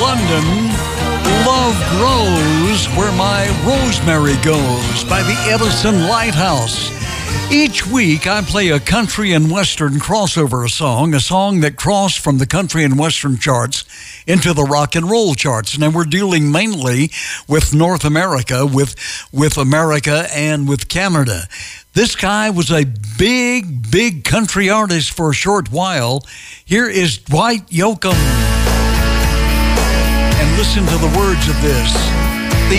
London, Love Grows Where My Rosemary Goes by the Edison Lighthouse. Each week, I play a country and western crossover song, a song that crossed from the country and western charts into the rock and roll charts. Now, we're dealing mainly with North America, with America and with Canada. This guy was a big country artist for a short while. Here is Dwight Yoakam. And listen to the words of this.